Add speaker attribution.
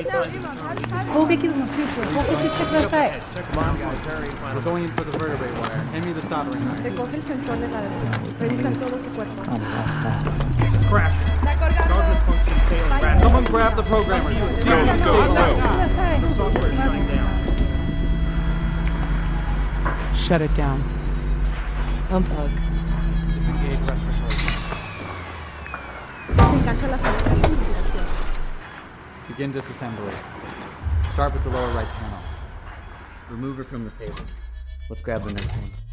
Speaker 1: We're going in for the vertebrae wire. Hand me the soldering iron.
Speaker 2: Recoge el sensor de la adhesión. Revisan todo su cuerpo.
Speaker 1: It's crashing. Guarded function failing. Someone grab the programmer.
Speaker 3: Let's go, let's go, let's go.
Speaker 1: The software is shutting down.
Speaker 4: Shut it down. Unplug.
Speaker 1: Disengage respiratory.
Speaker 2: Desencaja la salida de ventilación.
Speaker 1: Begin disassembly. Start with the lower right panel. Remove it from the table. Let's grab the next one.